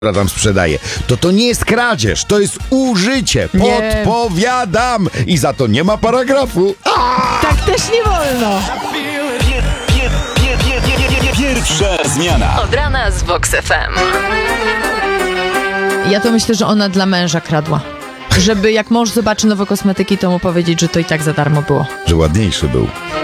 która tam sprzedaje, to nie jest kradzież, to jest użycie. Nie. Podpowiadam! I za to nie ma paragrafu. Tak też nie wolno. Pierwsza zmiana. Od rana z Vox FM. Ja to myślę, że ona dla męża kradła. Żeby jak mąż zobaczy nowe kosmetyki, to mu powiedzieć, że to i tak za darmo było. Że ładniejszy był.